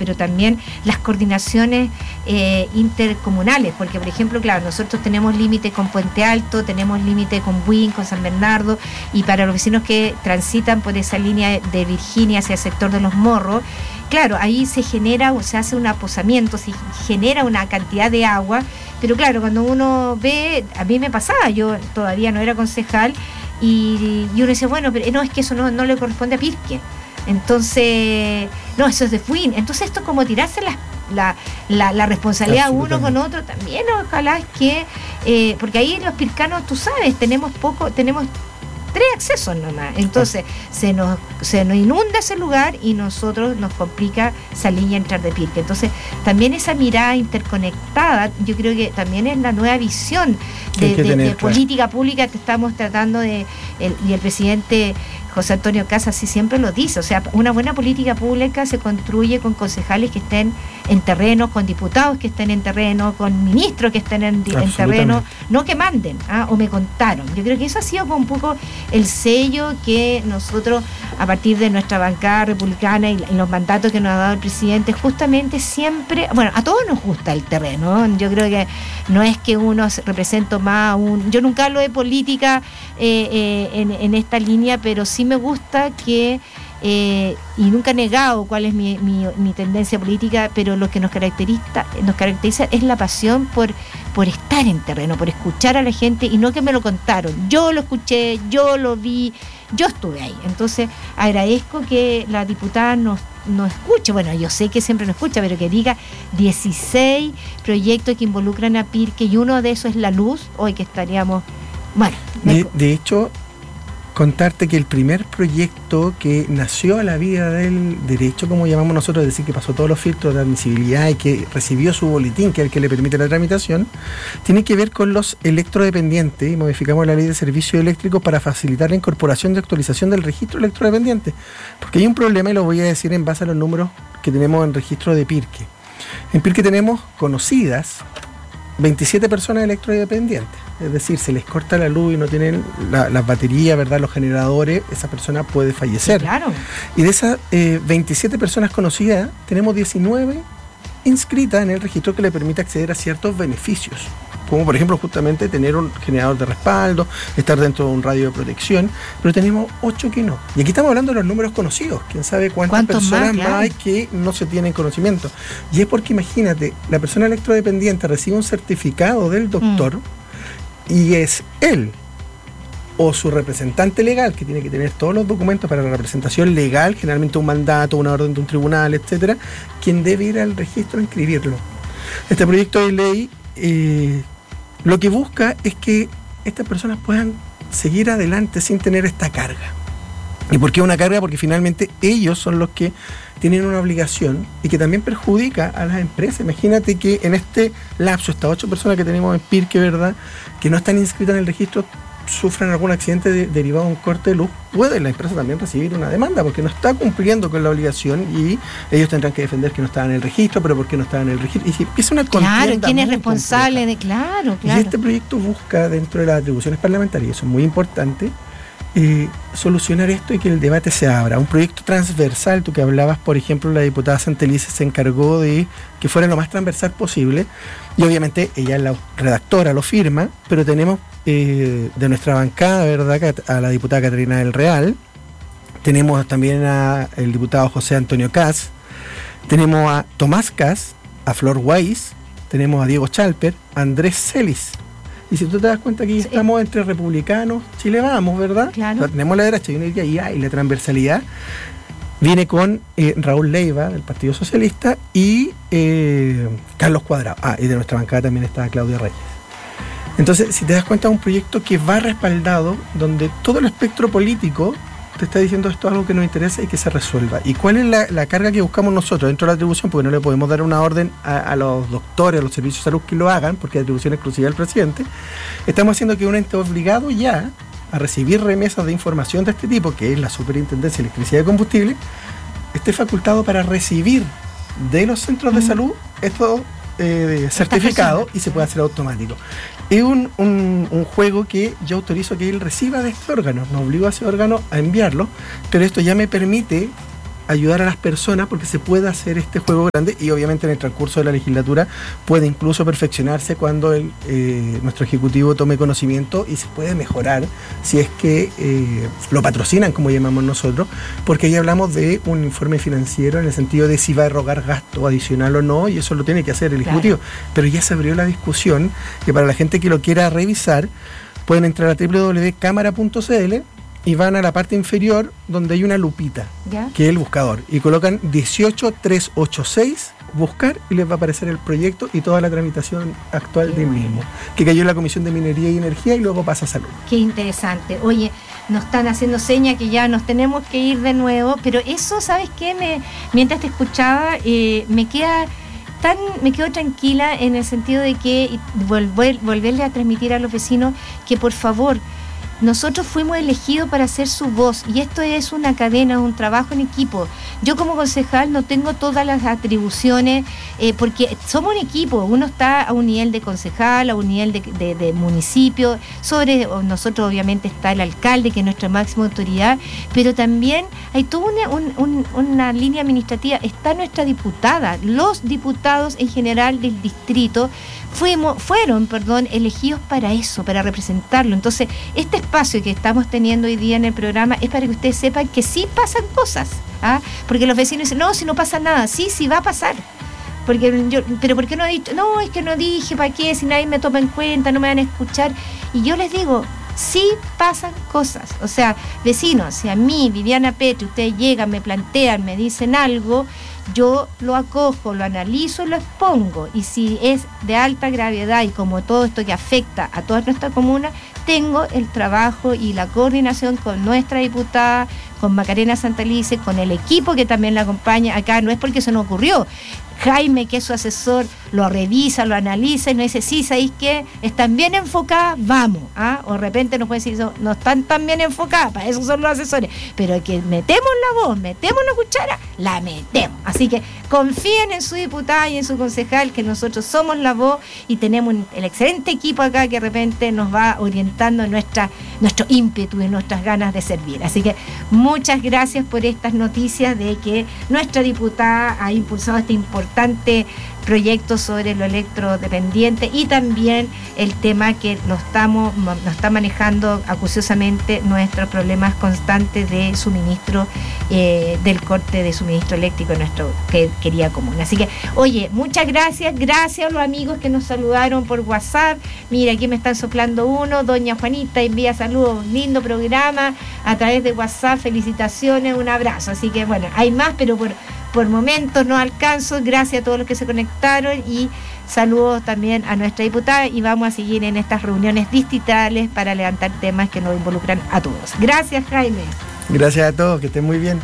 pero también las coordinaciones intercomunales, porque por ejemplo, claro, nosotros tenemos límite con Puente Alto, tenemos límite con Buin, con San Bernardo, y para los vecinos que transitan por esa línea de Virginia hacia el sector de Los Morros, claro, ahí se genera o se hace un aposamiento, se genera una cantidad de agua, pero claro, cuando uno ve, a mí me pasaba, yo todavía no era concejal, y uno dice, bueno, pero no, es que eso no le corresponde a Pirque. Entonces, no, eso es de Fuin. Entonces esto es como tirarse la responsabilidad uno con otro también. Ojalá es que, porque ahí los pircanos, tú sabes, tenemos 3 accesos nomás. Entonces se nos inunda ese lugar y nosotros nos complica salir y entrar de Pirque. Entonces también esa mirada interconectada, yo creo que también es la nueva visión de política pública que estamos tratando y el presidente José Antonio Caz así siempre lo dice, o sea, una buena política pública se construye con concejales que estén en terreno, con diputados que estén en terreno, con ministros que estén en terreno, no que manden, o me contaron. Yo creo que eso ha sido como un poco el sello que nosotros, a partir de nuestra bancada republicana y los mandatos que nos ha dado el presidente, justamente siempre, bueno, a todos nos gusta el terreno, ¿no? Yo creo que no es que uno represente más yo nunca hablo de política en esta línea, pero sí me gusta que, y nunca he negado cuál es mi tendencia política, pero lo que nos caracteriza es la pasión por estar en terreno, por escuchar a la gente y no que me lo contaron. Yo lo escuché, yo lo vi, yo estuve ahí. Entonces agradezco que la diputada nos escuche, bueno, yo sé que siempre nos escucha, pero que diga 16 proyectos que involucran a Pirque y uno de esos es la luz, hoy que estaríamos, bueno. De hecho, contarte que el primer proyecto que nació a la vida del derecho, como llamamos nosotros, es decir, que pasó todos los filtros de admisibilidad y que recibió su boletín, que es el que le permite la tramitación, tiene que ver con los electrodependientes, y modificamos la ley de servicios eléctricos para facilitar la incorporación y actualización del registro electrodependiente, porque hay un problema, y lo voy a decir en base a los números que tenemos en registro de Pirque. En Pirque tenemos conocidas 27 personas electrodependientes, es decir, se les corta la luz y no tienen las baterías, ¿verdad?, los generadores, esa persona puede fallecer. Sí, claro. Y de esas 27 personas conocidas, tenemos 19 inscritas en el registro que le permite acceder a ciertos beneficios, como por ejemplo justamente tener un generador de respaldo, estar dentro de un radio de protección, pero tenemos 8 que no. Y aquí estamos hablando de los números conocidos, quién sabe cuántas personas más hay que no se tienen conocimiento. Y es porque imagínate, la persona electrodependiente recibe un certificado del doctor y es él o su representante legal, que tiene que tener todos los documentos para la representación legal, generalmente un mandato, una orden de un tribunal, etcétera, quien debe ir al registro a inscribirlo. Este proyecto de ley lo que busca es que estas personas puedan seguir adelante sin tener esta carga. ¿Y por qué una carga? Porque finalmente ellos son los que tienen una obligación y que también perjudica a las empresas. Imagínate que en este lapso, estas 8 personas que tenemos en Pirque, ¿verdad?, que no están inscritas en el registro, sufran algún accidente derivado de un corte de luz, puede la empresa también recibir una demanda porque no está cumpliendo con la obligación y ellos tendrán que defender que no estaban en el registro, pero ¿por qué no estaban en el registro? Y si empieza una contienda. Claro, ¿quién es responsable de? Claro. Y este proyecto busca, dentro de las atribuciones parlamentarias, eso es muy importante, solucionar esto y que el debate se abra. Un proyecto transversal, tú que hablabas, por ejemplo, la diputada Santelice se encargó de que fuera lo más transversal posible y obviamente ella es la redactora, lo firma, pero tenemos de nuestra bancada, ¿verdad?, a la diputada Catarina del Real, tenemos también al diputado José Antonio Caz, tenemos a Tomás Caz, a Flor Weiss, tenemos a Diego Chalper, a Andrés Celis. Y si tú te das cuenta que estamos entre republicanos, Chile vamos, ¿verdad? Claro. O sea, tenemos la derecha y uno diría, y la transversalidad viene con Raúl Leiva, del Partido Socialista, y Carlos Cuadrado. Y de nuestra bancada también está Claudia Reyes. Entonces, si te das cuenta, es un proyecto que va respaldado, donde todo el espectro político te está diciendo esto es algo que nos interesa y que se resuelva. ¿Y cuál es la carga que buscamos nosotros dentro de la atribución? Porque no le podemos dar una orden a los doctores, a los servicios de salud que lo hagan, porque es atribución exclusiva del presidente. Estamos haciendo que un ente obligado ya a recibir remesas de información de este tipo, que es la Superintendencia de Electricidad y Combustible, esté facultado para recibir de los centros de salud estos certificados y se puede hacer automático. Es un juego que yo autorizo que él reciba de este órgano, no obligo a ese órgano a enviarlo, pero esto ya me permite ayudar a las personas porque se puede hacer este juego grande y obviamente en el transcurso de la legislatura puede incluso perfeccionarse cuando nuestro Ejecutivo tome conocimiento y se puede mejorar si es que lo patrocinan, como llamamos nosotros, porque ahí hablamos de un informe financiero en el sentido de si va a erogar gasto adicional o no, y eso lo tiene que hacer el Ejecutivo. Pero ya se abrió la discusión, que para la gente que lo quiera revisar, pueden entrar a www.cámara.cl y van a la parte inferior donde hay una lupita, ¿ya?, que es el buscador, y colocan 18386, buscar, y les va a aparecer el proyecto y toda la tramitación actual del mismo, que cayó en la Comisión de Minería y Energía y luego pasa a Salud. Qué interesante. Oye, nos están haciendo señas que ya nos tenemos que ir de nuevo, pero eso, ¿sabes qué? Mientras te escuchaba, me quedo tranquila en el sentido de que volverle a transmitir a los vecinos que por favor, nosotros fuimos elegidos para ser su voz y esto es una cadena, un trabajo en equipo. Yo como concejal no tengo todas las atribuciones porque somos un equipo, uno está a un nivel de concejal, a un nivel de municipio, sobre nosotros obviamente está el alcalde que es nuestra máxima autoridad, pero también hay toda una línea administrativa, está nuestra diputada, los diputados en general del distrito fueron elegidos para eso, para representarlo. Entonces, este espacio que estamos teniendo hoy día en el programa es para que ustedes sepan que sí pasan cosas, ¿ah? Porque los vecinos dicen, no, si no pasa nada, sí va a pasar. Pero ¿por qué no he dicho? No, es que no dije, ¿para qué? Si nadie me toma en cuenta, no me van a escuchar. Y yo les digo, sí pasan cosas. O sea, vecinos, si a mí, Viviana Petri, ustedes llegan, me plantean, me dicen algo, yo lo acojo, lo analizo y lo expongo. Y si es de alta gravedad y como todo esto que afecta a toda nuestra comuna, tengo el trabajo y la coordinación con nuestra diputada, con Macarena Santalice, con el equipo que también la acompaña. Acá no es porque se nos ocurrió. Jaime, que es su asesor, lo revisa, lo analiza y nos dice, sí, ¿sabéis qué? ¿Están bien enfocadas? Vamos. ¿Ah? O de repente nos puede decir, no están tan bien enfocadas, para eso son los asesores. Pero que metemos la voz, metemos la cuchara, la metemos. Así que confíen en su diputada y en su concejal, que nosotros somos la voz y tenemos el excelente equipo acá que de repente nos va orientando nuestro ímpetu y nuestras ganas de servir. Así que muchas gracias por estas noticias de que nuestra diputada ha impulsado este importante proyecto sobre lo electrodependiente y también el tema que nos está manejando acuciosamente nuestros problemas constantes de suministro, del corte de suministro eléctrico en nuestra querida comuna. Así que, oye, muchas gracias a los amigos que nos saludaron por WhatsApp. Mira, aquí me están soplando uno, doña Juanita envía saludos, lindo programa a través de WhatsApp, felicitaciones, un abrazo. Así que bueno, hay más, pero por momentos no alcanzo. Gracias a todos los que se conectaron y saludos también a nuestra diputada y vamos a seguir en estas reuniones distritales para levantar temas que nos involucran a todos. Gracias, Jaime. Gracias a todos, que estén muy bien.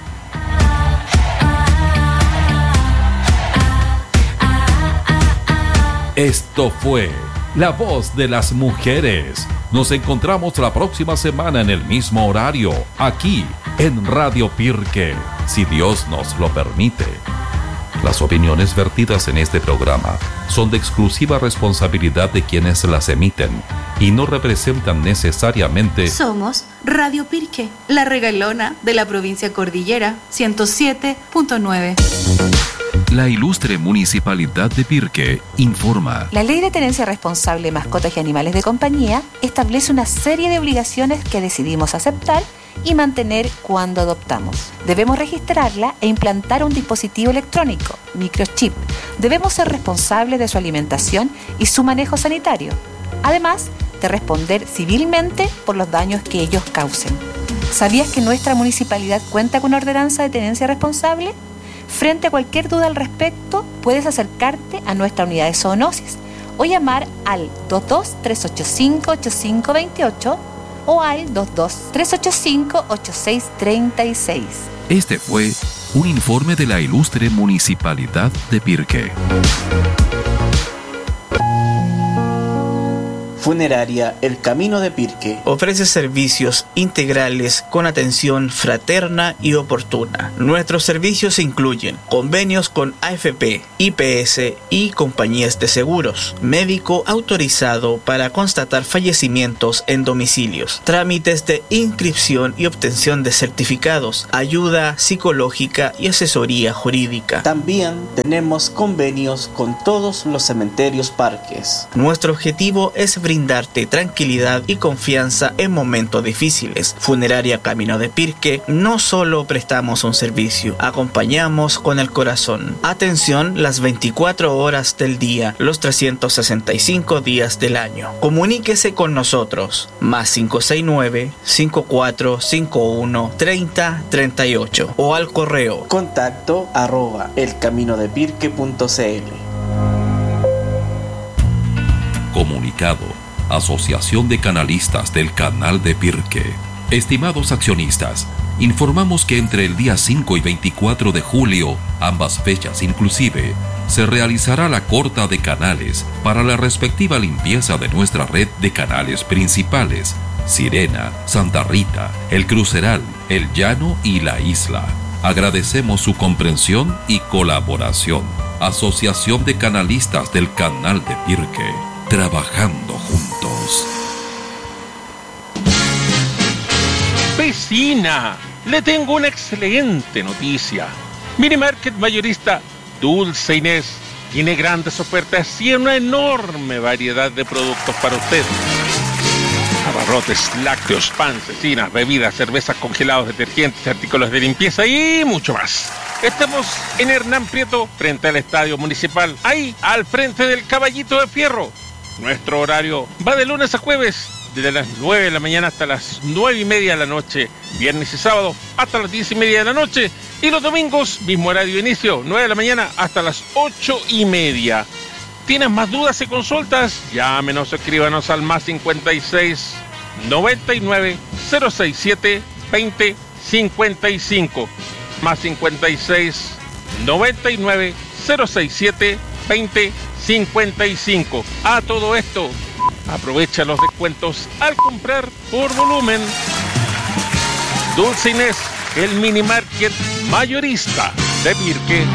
Esto fue La Voz de las Mujeres. Nos encontramos la próxima semana en el mismo horario, aquí en Radio Pirque, si Dios nos lo permite. Las opiniones vertidas en este programa son de exclusiva responsabilidad de quienes las emiten y no representan necesariamente... Somos Radio Pirque, la regalona de la provincia Cordillera, 107.9. La ilustre Municipalidad de Pirque informa. La Ley de Tenencia Responsable de Mascotas y Animales de Compañía establece una serie de obligaciones que decidimos aceptar y mantener cuando adoptamos. Debemos registrarla e implantar un dispositivo electrónico, microchip. Debemos ser responsables de su alimentación y su manejo sanitario, además de responder civilmente por los daños que ellos causen. ¿Sabías que nuestra municipalidad cuenta con una ordenanza de tenencia responsable? Frente a cualquier duda al respecto, puedes acercarte a nuestra unidad de zoonosis o llamar al 22-385-8528 o al 22-385-8636. Este fue un informe de la ilustre Municipalidad de Pirque. Funeraria El Camino de Pirque ofrece servicios integrales con atención fraterna y oportuna. Nuestros servicios incluyen convenios con AFP, IPS y compañías de seguros, médico autorizado para constatar fallecimientos en domicilios, trámites de inscripción y obtención de certificados, ayuda psicológica y asesoría jurídica. También tenemos convenios con todos los cementerios parques. Nuestro objetivo es brindarte tranquilidad y confianza en momentos difíciles. Funeraria Camino de Pirque, no solo prestamos un servicio, acompañamos con el corazón. Atención las 24 horas del día, los 365 días del año. Comuníquese con nosotros, más 569-5451-3038 o al correo contacto@elcaminodepirque.cl. Comunicado. Asociación de Canalistas del Canal de Pirque. Estimados accionistas, informamos que entre el día 5 y 24 de julio, ambas fechas inclusive, se realizará la corta de canales para la respectiva limpieza de nuestra red de canales principales: Sirena, Santa Rita, El Cruceral, El Llano y La Isla. Agradecemos su comprensión y colaboración. Asociación de Canalistas del Canal de Pirque. Trabajando juntos. Vecina, le tengo una excelente noticia. Mini Market mayorista Dulce Inés tiene grandes ofertas y una enorme variedad de productos para usted. Abarrotes, lácteos, pan, cecinas, bebidas, cervezas, congelados, detergentes, artículos de limpieza y mucho más. Estamos en Hernán Prieto, frente al Estadio Municipal, ahí, al frente del Caballito de Fierro. Nuestro horario va de lunes a jueves, desde las 9 de la mañana hasta las 9:30 de la noche, viernes y sábado hasta las 10:30 de la noche, y los domingos, mismo horario de inicio, 9 de la mañana hasta las 8:30. ¿Tienes más dudas y consultas? Llámenos o escríbanos al más 56 99 067 20 55, más 56 99 067 20 55. A todo esto, aprovecha los descuentos al comprar por volumen. Dulce Inés, el mini market mayorista de Pirque.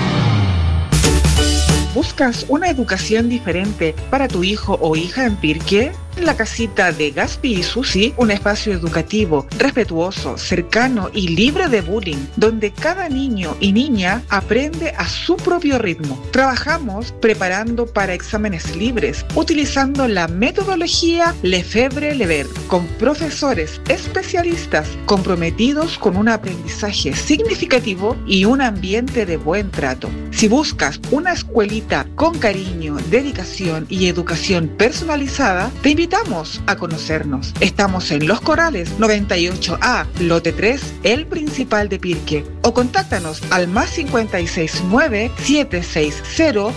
¿Buscas una educación diferente para tu hijo o hija en Pirque? La casita de Gaspi y Susi, un espacio educativo, respetuoso, cercano y libre de bullying, donde cada niño y niña aprende a su propio ritmo. Trabajamos preparando para exámenes libres, utilizando la metodología Lefebvre-Lever, con profesores especialistas comprometidos con un aprendizaje significativo y un ambiente de buen trato. Si buscas una escuelita con cariño, dedicación y educación personalizada, te invitamos a conocernos. Estamos en Los Corrales 98A, lote 3, el principal de Pirque, o contáctanos al más 569 760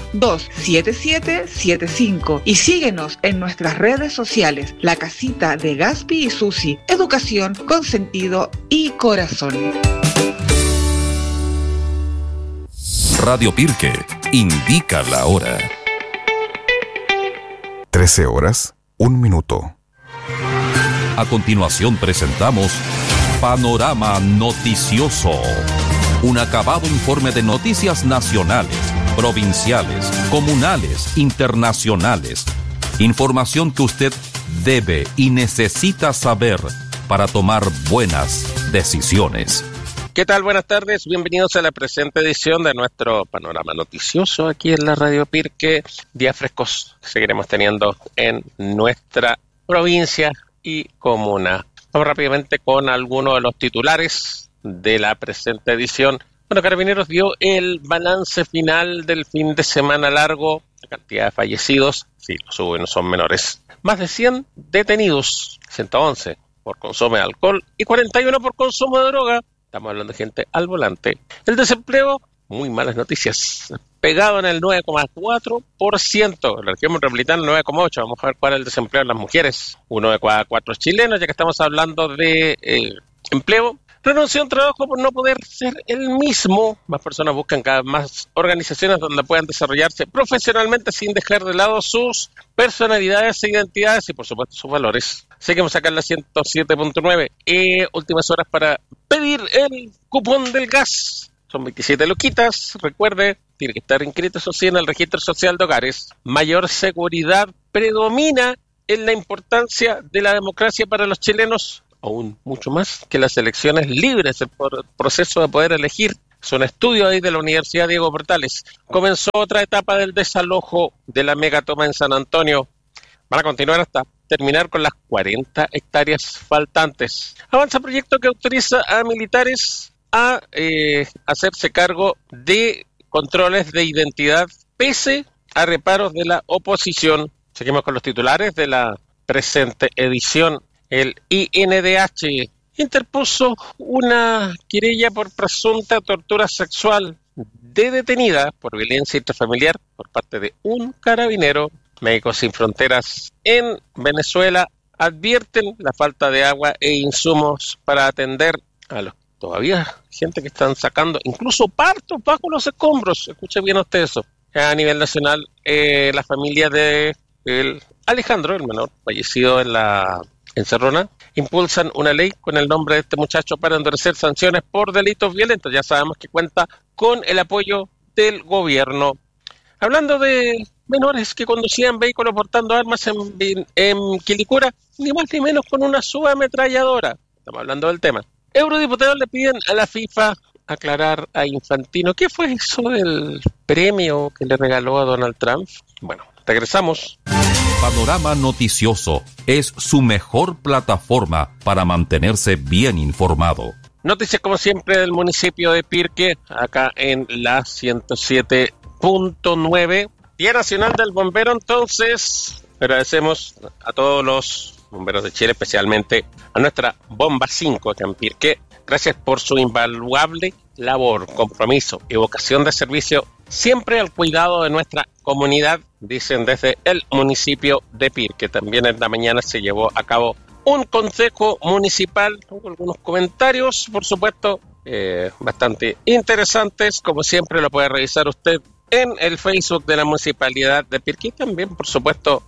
27775 y síguenos en nuestras redes sociales. La casita de Gaspi y Susi, educación con sentido y corazón. Radio Pirque indica la hora. 13 horas, 1 minuto. A continuación presentamos Panorama Noticioso, un acabado informe de noticias nacionales, provinciales, comunales, internacionales. Información que usted debe y necesita saber para tomar buenas decisiones. ¿Qué tal? Buenas tardes, bienvenidos a la presente edición de nuestro Panorama Noticioso aquí en la Radio Pirque. Días frescos que seguiremos teniendo en nuestra provincia y comuna. Vamos rápidamente con algunos de los titulares de la presente edición. Bueno, Carabineros dio el balance final del fin de semana largo. La cantidad de fallecidos, sí, los hubo y no son menores. Más de 100 detenidos, 111 por consumo de alcohol y 41 por consumo de droga. Estamos hablando de gente al volante. El desempleo, muy malas noticias. Pegado en el 9,4%. En la región metropolitana, 9,8%. Vamos a ver cuál es el desempleo en las mujeres. 1 de cada 4 chilenos, ya que estamos hablando de empleo. Renunció a un trabajo por no poder ser el mismo. Más personas buscan cada vez más organizaciones donde puedan desarrollarse profesionalmente sin dejar de lado sus personalidades e identidades y, por supuesto, sus valores. Seguimos acá en la 107.9. Últimas horas para pedir el cupón del gas. Son 27 luquitas. Recuerde, tiene que estar inscrito, eso sí, en el registro social de hogares. Mayor seguridad predomina en la importancia de la democracia para los chilenos, aún mucho más que las elecciones libres, el proceso de poder elegir. Es un estudio ahí de la Universidad Diego Portales. Comenzó otra etapa del desalojo de la megatoma en San Antonio. Van a continuar hasta terminar con las 40 hectáreas faltantes. Avanza proyecto que autoriza a militares a hacerse cargo de controles de identidad pese a reparos de la oposición. Seguimos con los titulares de la presente edición. El INDH interpuso una querella por presunta tortura sexual de detenida por violencia intrafamiliar por parte de un carabinero. Médicos Sin Fronteras en Venezuela advierten la falta de agua e insumos para atender a los todavía gente que están sacando incluso partos bajo los escombros. Escuche bien usted eso. A nivel nacional, la familia de Alejandro, el menor fallecido en Cerrona, impulsan una ley con el nombre de este muchacho para endurecer sanciones por delitos violentos. Ya sabemos que cuenta con el apoyo del gobierno. Hablando de menores que conducían vehículos portando armas en Quilicura, ni más ni menos con una subametralladora. Estamos hablando del tema. Eurodiputados le piden a la FIFA aclarar a Infantino qué fue eso del premio que le regaló a Donald Trump. Bueno, regresamos. Panorama Noticioso es su mejor plataforma para mantenerse bien informado. Noticias como siempre del municipio de Pirque, acá en la 107.9. Día Nacional del Bombero, entonces agradecemos a todos los bomberos de Chile, especialmente a nuestra Bomba 5 acá en Pirque. Gracias por su invaluable labor, compromiso y vocación de servicio, siempre al cuidado de nuestra comunidad, dicen desde el municipio de Pirque. También en la mañana se llevó a cabo un consejo municipal con algunos comentarios, por supuesto, bastante interesantes. Como siempre, lo puede revisar usted en el Facebook de la Municipalidad de Pirque y también, por supuesto,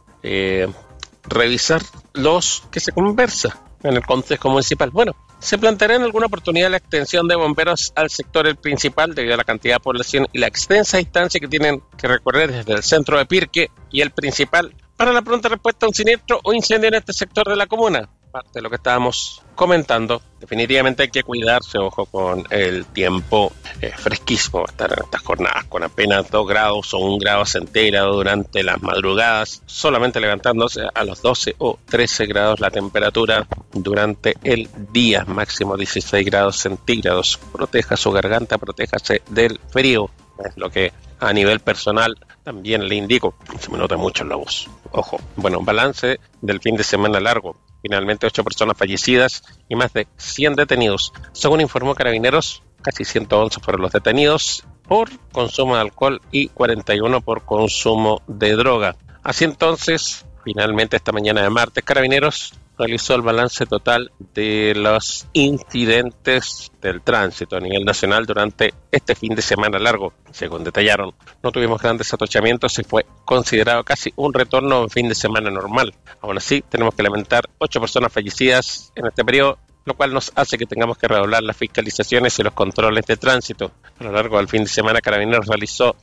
revisar los que se conversa en el Consejo Municipal. Bueno, se planteará en alguna oportunidad la extensión de bomberos al sector el principal debido a la cantidad de población y la extensa distancia que tienen que recorrer desde el centro de Pirque y el principal para la pronta respuesta a un siniestro o incendio en este sector de la comuna. Parte de lo que estábamos comentando, definitivamente hay que cuidarse, ojo con el tiempo fresquísimo, estar en estas jornadas con apenas 2 grados o 1 grado centígrado durante las madrugadas, solamente levantándose a los 12 o 13 grados la temperatura durante el día, máximo 16 grados centígrados. Proteja su garganta, protéjase del frío, es lo que a nivel personal también le indico, se me nota mucho en la voz. Ojo, bueno, balance del fin de semana largo. Finalmente 8 personas fallecidas y más de 100 detenidos. Según informó Carabineros, casi 111 fueron los detenidos por consumo de alcohol y 41 por consumo de droga. Así entonces, finalmente esta mañana de martes, Carabineros realizó el balance total de los incidentes del tránsito a nivel nacional durante este fin de semana largo. Según detallaron, no tuvimos grandes atochamientos y fue considerado casi un retorno a un fin de semana normal. Aún así, tenemos que lamentar 8 personas fallecidas en este periodo, lo cual nos hace que tengamos que redoblar las fiscalizaciones y los controles de tránsito. A lo largo del fin de semana, Carabineros realizó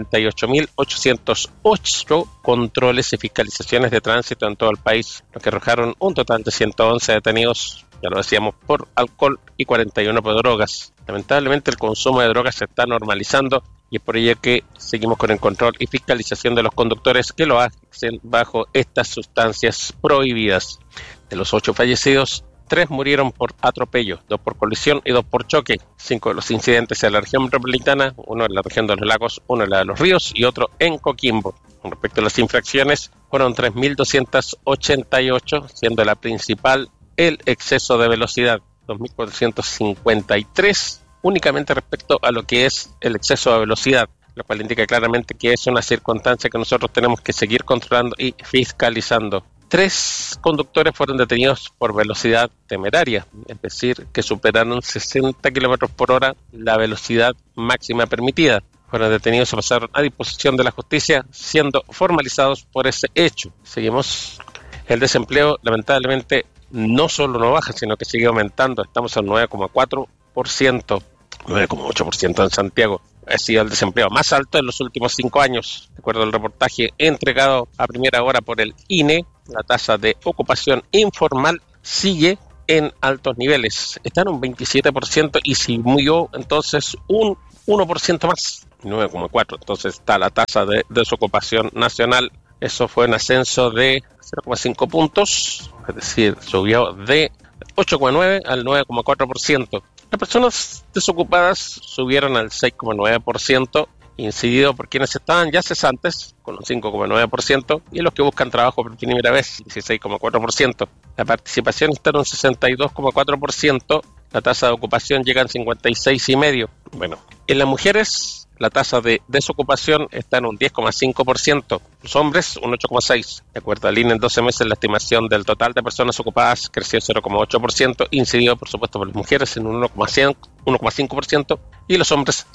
58.808 controles y fiscalizaciones de tránsito en todo el país, lo que arrojaron un total de 111 detenidos, ya lo decíamos, por alcohol y 41 por drogas. Lamentablemente el consumo de drogas se está normalizando y es por ello que seguimos con el control y fiscalización de los conductores que lo hacen bajo estas sustancias prohibidas. De los 8 fallecidos, 3 murieron por atropello, 2 por colisión y 2 por choque. 5 de los incidentes en la región metropolitana, 1 en la región de los lagos, 1 en la de los ríos y otro en Coquimbo. Con respecto a las infracciones, fueron 3.288, siendo la principal el exceso de velocidad, 2.453 únicamente respecto a lo que es el exceso de velocidad, lo cual indica claramente que es una circunstancia que nosotros tenemos que seguir controlando y fiscalizando. 3 conductores fueron detenidos por velocidad temeraria, es decir, que superaron 60 kilómetros por hora la velocidad máxima permitida. Fueron detenidos y pasaron a disposición de la justicia, siendo formalizados por ese hecho. Seguimos. El desempleo, lamentablemente, no solo no baja, sino que sigue aumentando. Estamos al 9,4%, 9,8% en Santiago. Ha sido el desempleo más alto en los últimos 5 años. De acuerdo al reportaje entregado a primera hora por el INE, la tasa de ocupación informal sigue en altos niveles. Está en un 27% y subió entonces un 1% más, 9,4%. Entonces está la tasa de desocupación nacional. Eso fue un ascenso de 0,5 puntos, es decir, subió de 8,9 al 9,4%. Las personas desocupadas subieron al 6,9%, incidido por quienes estaban ya cesantes, con un 5,9%, y los que buscan trabajo por primera vez, 16,4%. La participación está en un 62,4%, la tasa de ocupación llega en 56,5%. Bueno, en las mujeres la tasa de desocupación está en un 10,5%, los hombres un 8,6%. De acuerdo al INE, en 12 meses la estimación del total de personas ocupadas creció 0,8%, incidido por supuesto por las mujeres en un 1,5% y los hombres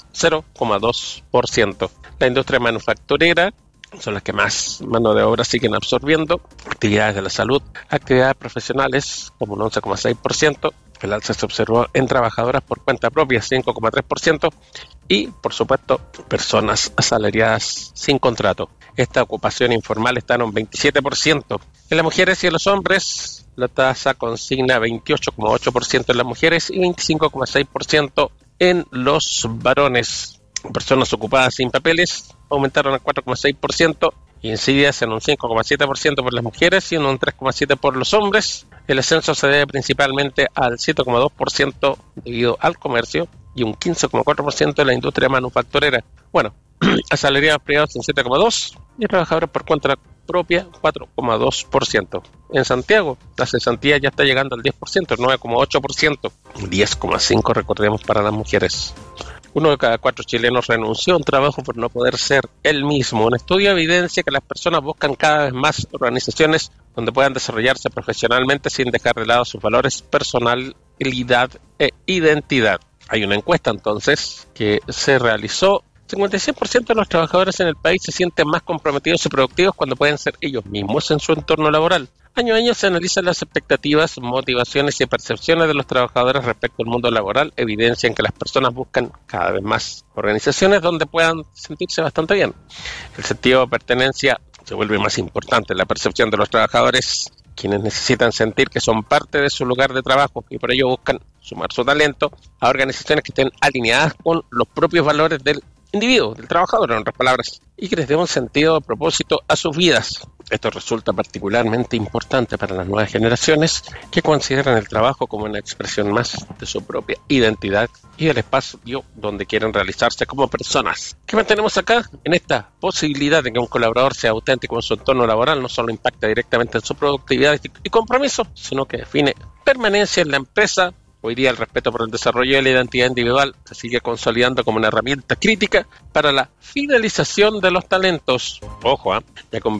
0,2%. La industria manufacturera son las que más mano de obra siguen absorbiendo. Actividades de la salud, actividades profesionales como un 11,6%. El alza se observó en trabajadoras por cuenta propia, 5,3%, y, por supuesto, personas asalariadas sin contrato. Esta ocupación informal está en un 27%. En las mujeres y en los hombres, la tasa consigna 28,8% en las mujeres y 25,6% en los varones. Personas ocupadas sin papeles aumentaron al 4,6%, incididas en un 5,7% por las mujeres y en un 3,7% por los hombres. El ascenso se debe principalmente al 7,2% debido al comercio y un 15,4% de la industria manufacturera. Bueno, asalariados privados en 7,2% y trabajadores por cuenta propia 4,2%. En Santiago, la cesantía ya está llegando al 10%, 9,8%, 10,5% recordemos para las mujeres. 1 de cada 4 chilenos renunció a un trabajo por no poder ser él mismo. Un estudio evidencia que las personas buscan cada vez más organizaciones donde puedan desarrollarse profesionalmente sin dejar de lado sus valores, personalidad e identidad. Hay una encuesta entonces que se realizó. 56% de los trabajadores en el país se sienten más comprometidos y productivos cuando pueden ser ellos mismos en su entorno laboral. Año a año se analizan las expectativas, motivaciones y percepciones de los trabajadores respecto al mundo laboral, evidencian que las personas buscan cada vez más organizaciones donde puedan sentirse bastante bien. El sentido de pertenencia se vuelve más importante. La percepción de los trabajadores, quienes necesitan sentir que son parte de su lugar de trabajo y por ello buscan sumar su talento a organizaciones que estén alineadas con los propios valores del individuo, del trabajador, en otras palabras, y que les dé un sentido de propósito a sus vidas. Esto resulta particularmente importante para las nuevas generaciones que consideran el trabajo como una expresión más de su propia identidad y del espacio donde quieren realizarse como personas. ¿Qué mantenemos acá? En esta posibilidad de que un colaborador sea auténtico en su entorno laboral, no solo impacta directamente en su productividad y compromiso, sino que define permanencia en la empresa. Hoy día el respeto por el desarrollo de la identidad individual se sigue consolidando como una herramienta crítica para la fidelización de los talentos. Ojo, ya con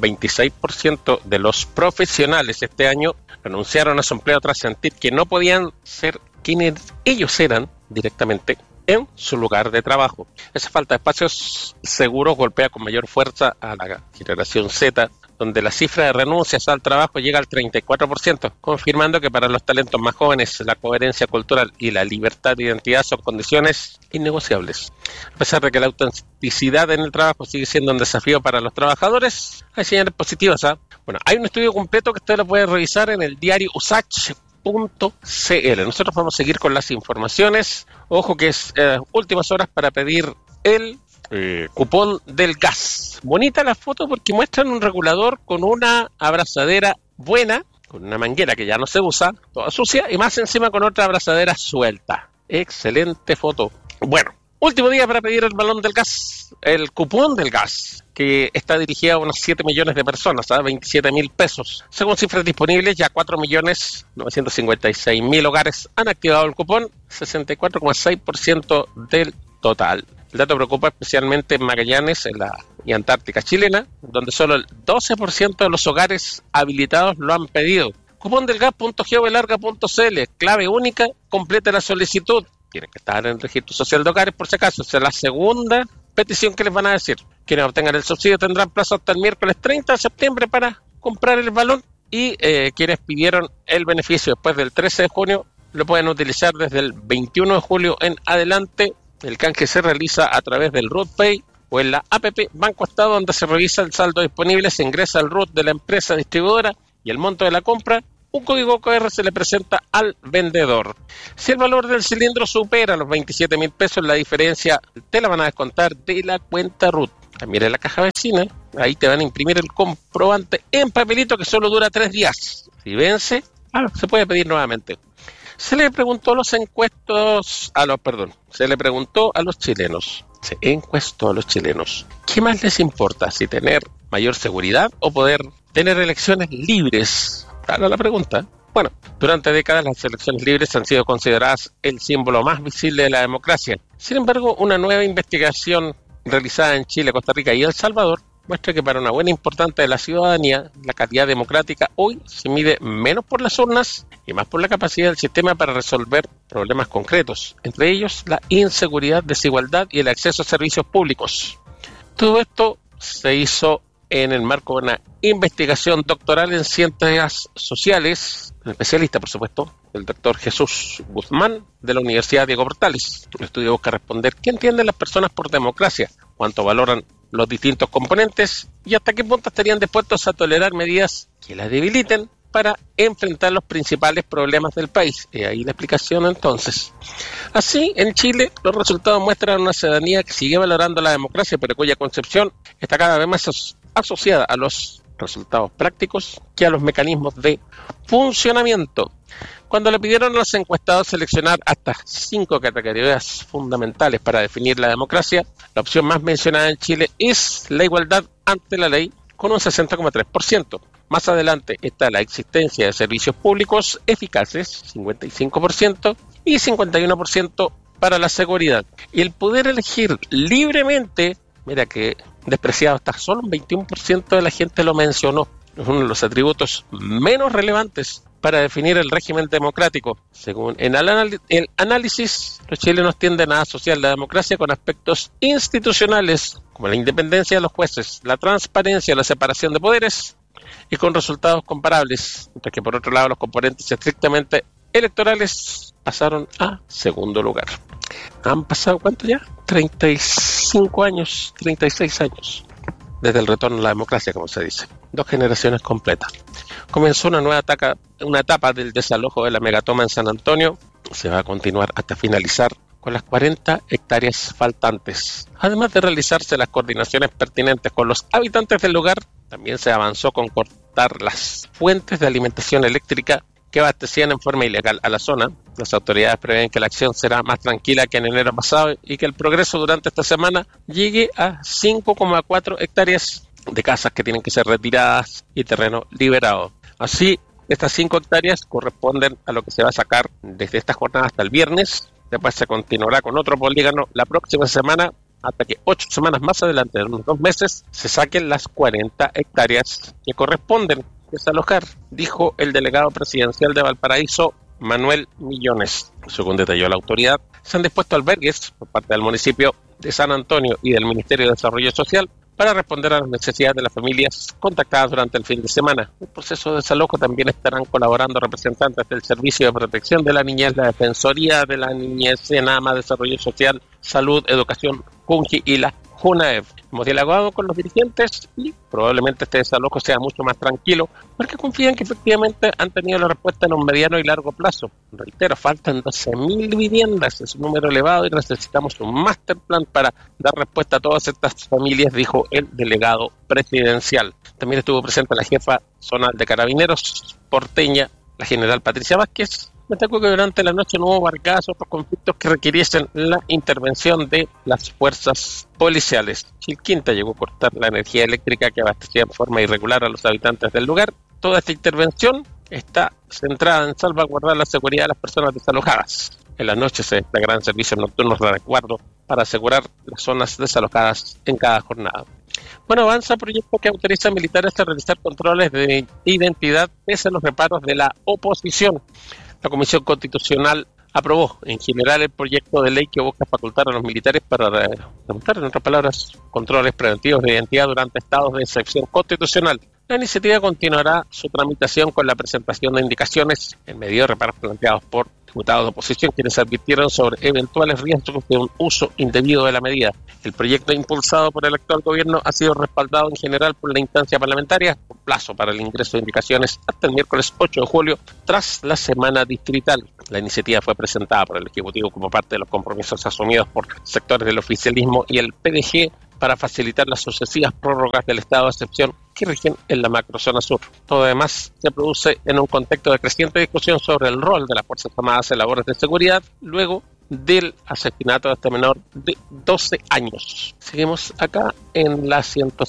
26% de los profesionales este año renunciaron a su empleo tras sentir que no podían ser quienes ellos eran directamente en su lugar de trabajo. Esa falta de espacios seguros golpea con mayor fuerza a la generación Z, donde la cifra de renuncias al trabajo llega al 34%, confirmando que para los talentos más jóvenes la coherencia cultural y la libertad de identidad son condiciones innegociables. A pesar de que la autenticidad en el trabajo sigue siendo un desafío para los trabajadores, hay señales positivas. Bueno, hay un estudio completo que usted lo puede revisar en el diario usach.cl. Nosotros vamos a seguir con las informaciones. Ojo que es últimas horas para pedir el cupón del gas. Bonita la foto porque muestran un regulador con una abrazadera buena, con una manguera que ya no se usa, toda sucia, y más encima con otra abrazadera suelta. Excelente foto. Bueno, último día para pedir el balón del gas, el cupón del gas, que está dirigido a unos 7 millones de personas, 27.000 pesos. Según cifras disponibles, ya 4.956.000 hogares han activado el cupón, 64,6% del total. El dato preocupa especialmente en Magallanes y Antártica chilena, donde solo el 12% de los hogares habilitados lo han pedido. Cupón del gas.geobelarga.cl, clave única, completa la solicitud. Tienen que estar en el registro social de hogares por si acaso. Esa es la segunda petición que les van a decir. Quienes obtengan el subsidio tendrán plazo hasta el miércoles 30 de septiembre para comprar el balón, y quienes pidieron el beneficio después del 13 de junio lo pueden utilizar desde el 21 de julio en adelante. El canje se realiza a través del RUT Pay o en la APP Banco Estado, donde se revisa el saldo disponible, se ingresa al RUT de la empresa distribuidora y el monto de la compra. Un código QR se le presenta al vendedor. Si el valor del cilindro supera los 27.000 pesos, la diferencia te la van a descontar de la cuenta RUT. También en la caja vecina, ahí te van a imprimir el comprobante en papelito que solo dura 3 días. Si vence, se puede pedir nuevamente. Se le preguntó a los chilenos, ¿qué más les importa? Si tener mayor seguridad o poder tener elecciones libres. Claro, la pregunta. Bueno, durante décadas las elecciones libres han sido consideradas el símbolo más visible de la democracia. Sin embargo, una nueva investigación realizada en Chile, Costa Rica y El Salvador muestra que para una buena importante de la ciudadanía, la calidad democrática hoy se mide menos por las urnas y más por la capacidad del sistema para resolver problemas concretos, entre ellos la inseguridad, desigualdad y el acceso a servicios públicos. Todo esto se hizo en el marco de una investigación doctoral en ciencias sociales, un especialista, por supuesto, el doctor Jesús Guzmán, de la Universidad Diego Portales. El estudio busca responder qué entienden las personas por democracia, cuánto valoran los distintos componentes y hasta qué punto estarían dispuestos a tolerar medidas que la debiliten para enfrentar los principales problemas del país. Y ahí la explicación entonces. Así, en Chile, los resultados muestran una ciudadanía que sigue valorando la democracia, pero cuya concepción está cada vez más asociada a los resultados prácticos que a los mecanismos de funcionamiento. Cuando le pidieron a los encuestados seleccionar hasta 5 categorías fundamentales para definir la democracia, la opción más mencionada en Chile es la igualdad ante la ley, con un 60,3%. Más adelante está la existencia de servicios públicos eficaces, 55%, y 51% para la seguridad. Y el poder elegir libremente, mira que despreciado está, solo un 21% de la gente lo mencionó. Es uno de los atributos menos relevantes para definir el régimen democrático. Según el análisis, los chilenos tienden a asociar la democracia con aspectos institucionales, como la independencia de los jueces, la transparencia, la separación de poderes, y con resultados comparables, mientras que por otro lado los componentes estrictamente electorales pasaron a segundo lugar. Han pasado, ¿cuánto ya? 35 años, 36 años, desde el retorno a la democracia, como se dice. 2 generaciones completas. Comenzó una etapa del desalojo de la megatoma en San Antonio. Se va a continuar hasta finalizar con las 40 hectáreas faltantes. Además de realizarse las coordinaciones pertinentes con los habitantes del lugar, también se avanzó con cortar las fuentes de alimentación eléctrica que abastecían en forma ilegal a la zona. Las autoridades prevén que la acción será más tranquila que en enero pasado y que el progreso durante esta semana llegue a 5,4 hectáreas de casas que tienen que ser retiradas y terreno liberado. Así, estas 5 hectáreas corresponden a lo que se va a sacar desde esta jornada hasta el viernes. Después se continuará con otro polígono la próxima semana, hasta que 8 semanas más adelante, en unos 2 meses, se saquen las 40 hectáreas que corresponden desalojar, dijo el delegado presidencial de Valparaíso, Manuel Millones. Según detalló la autoridad, se han dispuesto albergues por parte del municipio de San Antonio y del Ministerio de Desarrollo Social para responder a las necesidades de las familias contactadas durante el fin de semana. En el proceso de desalojo también estarán colaborando representantes del Servicio de Protección de la Niñez, la Defensoría de la Niñez, SENAMA, Desarrollo Social, Salud, Educación, JUNGI y la JUNAEV. Hemos dialogado con los dirigentes y probablemente este desalojo sea mucho más tranquilo porque confían que efectivamente han tenido la respuesta en un mediano y largo plazo. Reitero, faltan 12.000 viviendas, es un número elevado y necesitamos un master plan para dar respuesta a todas estas familias, dijo el delegado presidencial. También estuvo presente la jefa zonal de Carabineros porteña, la general Patricia Vázquez. Destacó que durante la noche no hubo barcadas o otros conflictos que requiriesen la intervención de las fuerzas policiales. Chilquinta llegó a cortar la energía eléctrica que abastecía en forma irregular a los habitantes del lugar. Toda esta intervención está centrada en salvaguardar la seguridad de las personas desalojadas. En las noches se desplegarán servicios nocturnos de resguardo para asegurar las zonas desalojadas en cada jornada. Bueno, avanza proyecto que autoriza a militares a realizar controles de identidad pese a los reparos de la oposición. La Comisión Constitucional aprobó en general el proyecto de ley que busca facultar a los militares para realizar, en otras palabras, controles preventivos de identidad durante estados de excepción constitucional. La iniciativa continuará su tramitación con la presentación de indicaciones en medio de reparos planteados por diputados de oposición, quienes advirtieron sobre eventuales riesgos de un uso indebido de la medida. El proyecto impulsado por el actual gobierno ha sido respaldado en general por la instancia parlamentaria, con plazo para el ingreso de indicaciones hasta el miércoles 8 de julio, tras la semana distrital. La iniciativa fue presentada por el Ejecutivo como parte de los compromisos asumidos por sectores del oficialismo y el PDG para facilitar las sucesivas prórrogas del estado de excepción que rigen en la macrozona sur. Todo además se produce en un contexto de creciente discusión sobre el rol de las Fuerzas Armadas en labores de seguridad, luego del asesinato de este menor de 12 años. Seguimos acá en la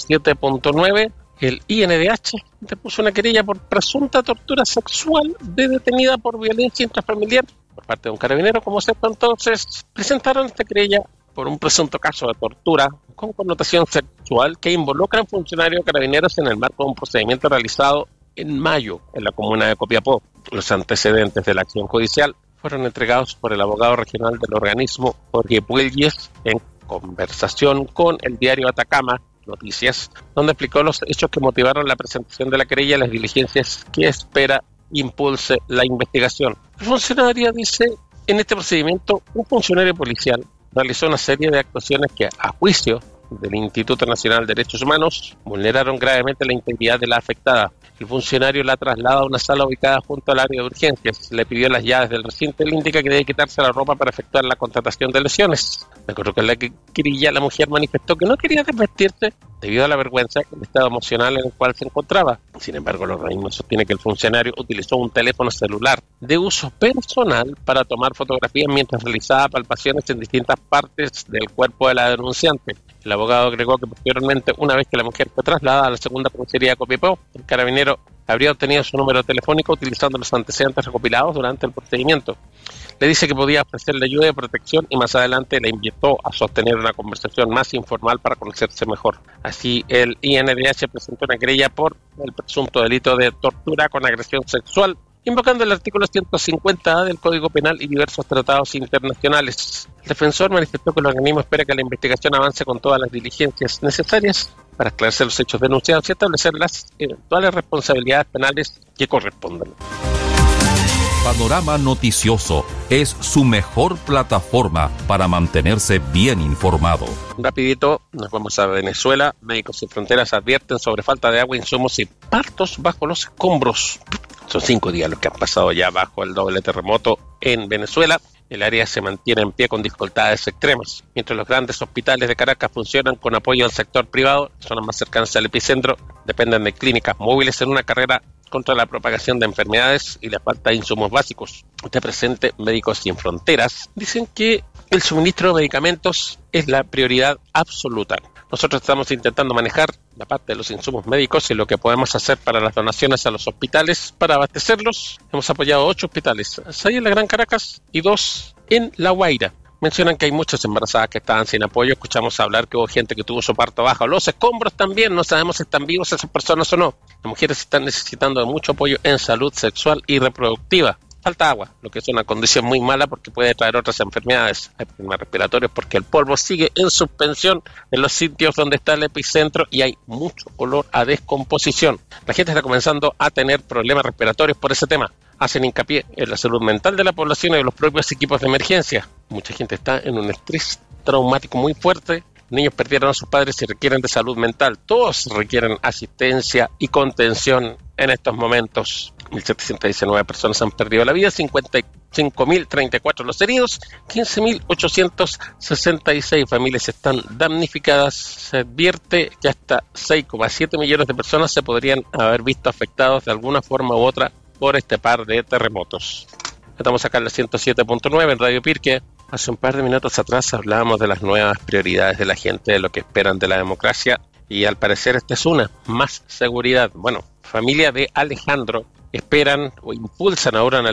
107.9. El INDH depuso una querella por presunta tortura sexual de detenida por violencia intrafamiliar por parte de un carabinero. Como sepa, entonces, presentaron esta querella por un presunto caso de tortura con connotación sexual que involucra a un funcionario de carabineros en el marco de un procedimiento realizado en mayo en la comuna de Copiapó. Los antecedentes de la acción judicial fueron entregados por el abogado regional del organismo, Jorge Puelles, en conversación con el diario Atacama Noticias, donde explicó los hechos que motivaron la presentación de la querella y las diligencias que espera impulse la investigación. El funcionario dice, en este procedimiento, un funcionario policial realizó una serie de actuaciones que, a juicio del Instituto Nacional de Derechos Humanos, vulneraron gravemente la integridad de la afectada. El funcionario la traslada a una sala ubicada junto al área de urgencias. Le pidió las llaves del recinto y le indica que debe quitarse la ropa para efectuar la contratación de lesiones. De acuerdo con la querella, la mujer manifestó que no quería desvestirse debido a la vergüenza y el estado emocional en el cual se encontraba. Sin embargo, el organismo sostiene que el funcionario utilizó un teléfono celular de uso personal para tomar fotografías mientras realizaba palpaciones en distintas partes del cuerpo de la denunciante. El abogado agregó que posteriormente, una vez que la mujer fue trasladada a la segunda comisaría de Copiapó, el carabinero habría obtenido su número telefónico utilizando los antecedentes recopilados durante el procedimiento. Le dice que podía ofrecerle ayuda y protección y más adelante le invitó a sostener una conversación más informal para conocerse mejor. Así, el INDH presentó una querella por el presunto delito de tortura con agresión sexual, invocando el artículo 150A del Código Penal y diversos tratados internacionales. El defensor manifestó que el organismo espera que la investigación avance con todas las diligencias necesarias para esclarecer los hechos denunciados y establecer las eventuales responsabilidades penales que correspondan. Panorama Noticioso es su mejor plataforma para mantenerse bien informado. Rapidito, nos vamos a Venezuela. Médicos Sin Fronteras advierten sobre falta de agua, insumos y partos bajo los escombros. Son 5 días los que han pasado ya bajo el doble terremoto en Venezuela. El área se mantiene en pie con dificultades extremas. Mientras los grandes hospitales de Caracas funcionan con apoyo del sector privado, zonas más cercanas al epicentro dependen de clínicas móviles en una carrera contra la propagación de enfermedades y la falta de insumos básicos. Este presente, Médicos Sin Fronteras dicen que el suministro de medicamentos es la prioridad absoluta. Nosotros estamos intentando manejar la parte de los insumos médicos y lo que podemos hacer para las donaciones a los hospitales para abastecerlos. Hemos apoyado 8 hospitales, 6 en la Gran Caracas y 2 en La Guaira. Mencionan que hay muchas embarazadas que estaban sin apoyo. Escuchamos hablar que hubo gente que tuvo su parto bajo los escombros también. No sabemos si están vivos esas personas o no. Las mujeres están necesitando de mucho apoyo en salud sexual y reproductiva. Falta agua, lo que es una condición muy mala porque puede traer otras enfermedades. Hay problemas respiratorios porque el polvo sigue en suspensión en los sitios donde está el epicentro y hay mucho olor a descomposición. La gente está comenzando a tener problemas respiratorios por ese tema. Hacen hincapié en la salud mental de la población y de los propios equipos de emergencia. Mucha gente está en un estrés traumático muy fuerte. Niños perdieron a sus padres y requieren de salud mental. Todos requieren asistencia y contención en estos momentos. 1.719 personas han perdido la vida, 55.034 los heridos, 15.866 familias están damnificadas. Se advierte que hasta 6,7 millones de personas se podrían haber visto afectados de alguna forma u otra por este par de terremotos. Estamos acá en la 107.9 en Radio Pirque. Hace un par de minutos atrás hablábamos de las nuevas prioridades de la gente, de lo que esperan de la democracia, y al parecer esta es una, más seguridad. Bueno, familia de Alejandro esperan o impulsan ahora una ley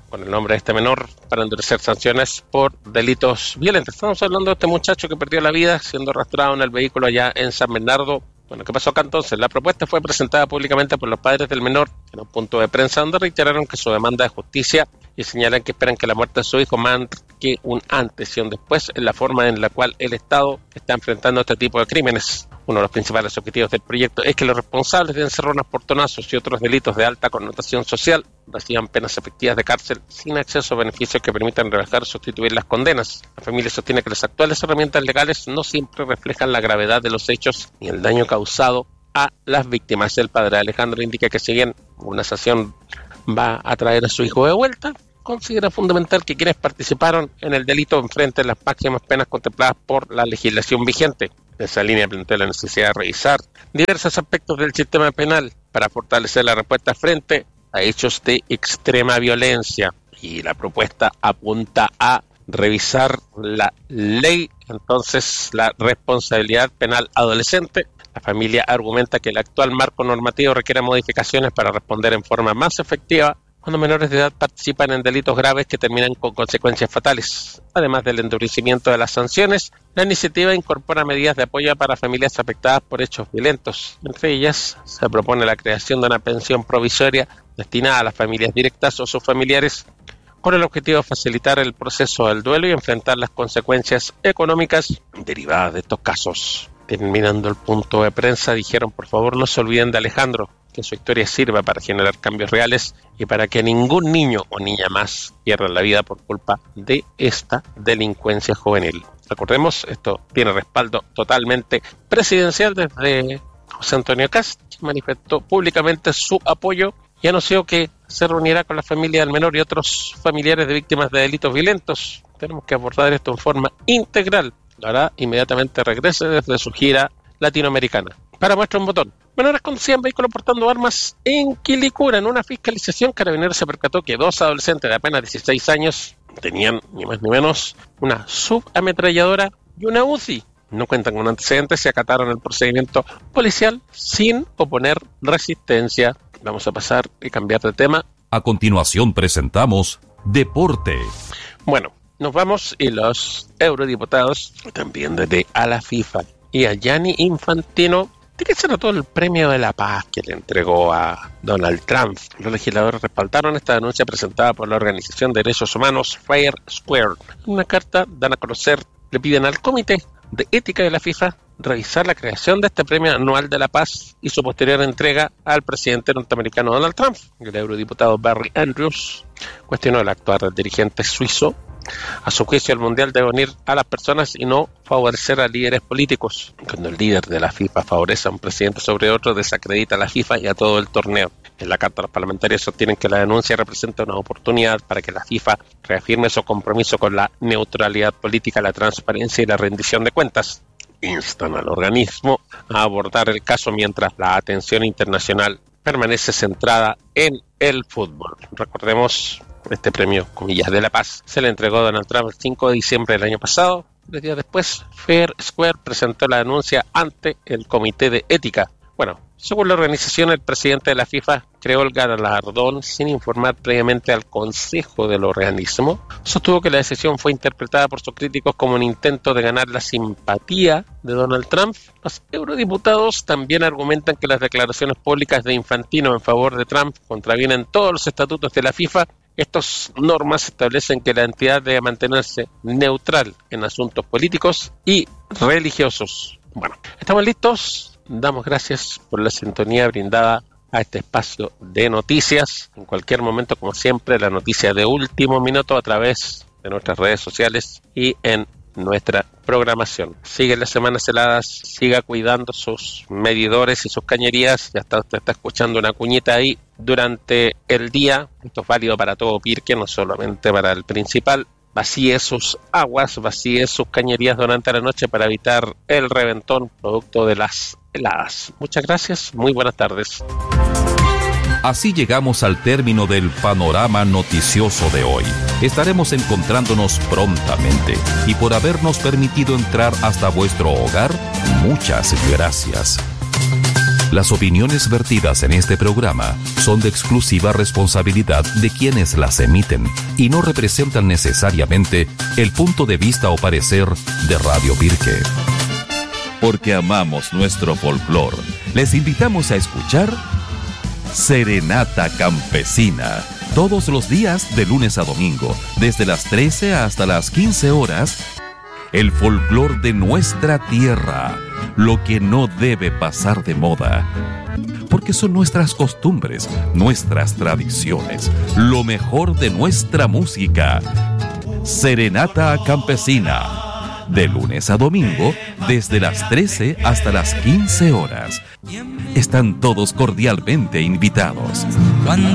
con el nombre de este menor para endurecer sanciones por delitos violentos. Estamos hablando de este muchacho que perdió la vida siendo arrastrado en el vehículo allá en San Bernardo. Bueno, ¿qué pasó acá entonces? La propuesta fue presentada públicamente por los padres del menor en un punto de prensa donde reiteraron que su demanda de justicia y señalan que esperan que la muerte de su hijo marque un antes y un después en la forma en la cual el Estado está enfrentando este tipo de crímenes. Uno de los principales objetivos del proyecto es que los responsables de encerronas, portonazos y otros delitos de alta connotación social reciban penas efectivas de cárcel sin acceso a beneficios que permitan rebajar o sustituir las condenas. La familia sostiene que las actuales herramientas legales no siempre reflejan la gravedad de los hechos ni el daño causado a las víctimas. El padre Alejandro indica que si bien una sanción va a traer a su hijo de vuelta, considera fundamental que quienes participaron en el delito enfrenten las máximas penas contempladas por la legislación vigente. En esa línea plantea la necesidad de revisar diversos aspectos del sistema penal para fortalecer la respuesta frente a hechos de extrema violencia. Y la propuesta apunta a revisar la ley, entonces la responsabilidad penal adolescente. La familia argumenta que el actual marco normativo requiere modificaciones para responder en forma más efectiva cuando menores de edad participan en delitos graves que terminan con consecuencias fatales. Además del endurecimiento de las sanciones, la iniciativa incorpora medidas de apoyo para familias afectadas por hechos violentos. Entre ellas, se propone la creación de una pensión provisoria destinada a las familias directas o sus familiares, con el objetivo de facilitar el proceso del duelo y enfrentar las consecuencias económicas derivadas de estos casos. Terminando el punto de prensa, dijeron: por favor no se olviden de Alejandro, que su historia sirva para generar cambios reales y para que ningún niño o niña más pierda la vida por culpa de esta delincuencia juvenil. Recordemos, esto tiene respaldo totalmente presidencial desde José Antonio Kast, que manifestó públicamente su apoyo y anunció que se reunirá con la familia del menor y otros familiares de víctimas de delitos violentos. Tenemos que abordar esto en forma integral. Lo hará inmediatamente regrese desde su gira latinoamericana. Para muestra un botón. Menores conducían vehículos portando armas en Quilicura. En una fiscalización, Carabineros se percató que 2 adolescentes de apenas 16 años tenían ni más ni menos una subametralladora y una UCI. No cuentan con antecedentes y acataron el procedimiento policial sin oponer resistencia. Vamos a pasar y cambiar de tema. A continuación presentamos Deporte. Bueno, nos vamos y los eurodiputados también desde a la FIFA y a Gianni Infantino ¿de qué se notó el premio de la paz que le entregó a Donald Trump? Los legisladores respaldaron esta denuncia presentada por la Organización de Derechos Humanos Fair Square. En una carta dan a conocer, le piden al Comité de Ética de la FIFA revisar la creación de este premio anual de la paz y su posterior entrega al presidente norteamericano Donald Trump. El eurodiputado Barry Andrews cuestionó el actuar del dirigente suizo. A su juicio, el Mundial debe unir a las personas y no favorecer a líderes políticos. Cuando el líder de la FIFA favorece a un presidente sobre otro, desacredita a la FIFA y a todo el torneo. En la carta, los parlamentarios sostienen que la denuncia representa una oportunidad para que la FIFA reafirme su compromiso con la neutralidad política, la transparencia y la rendición de cuentas. Instan al organismo a abordar el caso mientras la atención internacional permanece centrada en el fútbol. Recordemos, este premio, comillas, de la paz se le entregó a Donald Trump el 5 de diciembre del año pasado. 3 días después, Fair Square presentó la denuncia ante el Comité de Ética. Bueno, según la organización, el presidente de la FIFA creó el galardón sin informar previamente al Consejo del organismo. Sostuvo que la decisión fue interpretada por sus críticos como un intento de ganar la simpatía de Donald Trump. Los eurodiputados también argumentan que las declaraciones públicas de Infantino en favor de Trump contravienen todos los estatutos de la FIFA. Estas normas establecen que la entidad debe mantenerse neutral en asuntos políticos y religiosos. Bueno, estamos listos. Damos gracias por la sintonía brindada a este espacio de noticias. En cualquier momento, como siempre, la noticia de último minuto a través de nuestras redes sociales y en nuestra programación. Sigue las semanas heladas, siga cuidando sus medidores y sus cañerías. Ya está, usted está escuchando una cuñita ahí durante el día. Esto es válido para todo Pirque, no solamente para el principal. Vacíe sus aguas, vacíe sus cañerías durante la noche para evitar el reventón producto de las heladas. Muchas gracias, muy buenas tardes. Así llegamos al término del panorama noticioso de hoy. Estaremos encontrándonos prontamente y por habernos permitido entrar hasta vuestro hogar, muchas gracias. Las opiniones vertidas en este programa son de exclusiva responsabilidad de quienes las emiten y no representan necesariamente el punto de vista o parecer de Radio Pirque. Porque amamos nuestro folclor, les invitamos a escuchar Serenata Campesina, todos los días de lunes a domingo, desde las 13 hasta las 15 horas, el folclor de nuestra tierra, lo que no debe pasar de moda, porque son nuestras costumbres, nuestras tradiciones, lo mejor de nuestra música. Serenata Campesina, de lunes a domingo, desde las 13 hasta las 15 horas. Están todos cordialmente invitados. Cuando